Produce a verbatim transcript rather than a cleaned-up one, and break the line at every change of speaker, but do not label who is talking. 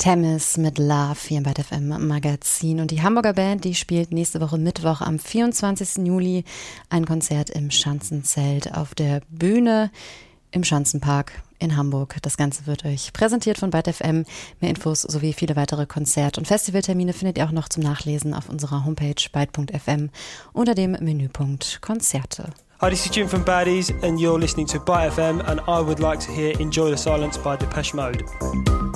Temis mit Love hier im Byte F M Magazin. Und die Hamburger Band, die spielt nächste Woche Mittwoch am vierundzwanzigsten Juli ein Konzert im Schanzenzelt auf der Bühne im Schanzenpark in Hamburg. Das Ganze wird euch präsentiert von Byte F M. Mehr Infos sowie viele weitere Konzert- und Festivaltermine findet ihr auch noch zum Nachlesen auf unserer Homepage byte punkt f m unter dem Menüpunkt Konzerte.
Hi, this is Jim from Baddies and you're listening to Byte F M and I would like to hear Enjoy the Silence by Depeche Mode.